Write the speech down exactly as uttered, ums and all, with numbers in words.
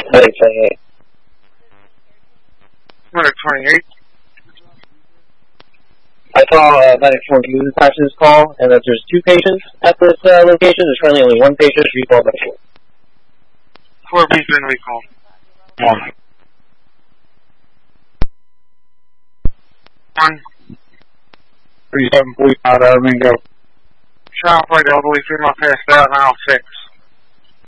Medic twenty-eight. Medic twenty-eight. I saw uh, Medic twenty-two attach this call, and that there's two patients at this uh, location. There's currently only one patient. Recall by four. Four B's been recalled. One. One. three seven forty-five, Aramingo. Child plate elderly female passed out, now six.